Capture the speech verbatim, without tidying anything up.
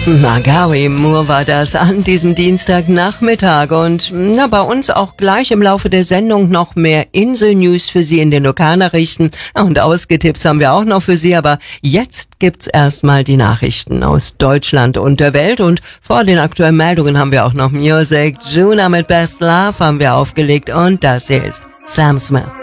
Margaret Moore war das an diesem Dienstagnachmittag und na, bei uns auch gleich im Laufe der Sendung noch mehr Insel-News für Sie in den Lokalnachrichten und ausgetippt haben wir auch noch für Sie, aber jetzt gibt's erstmal die Nachrichten aus Deutschland und der Welt und vor den aktuellen Meldungen haben wir auch noch Music. Juna mit Best Love haben wir aufgelegt und das hier ist Sam Smith.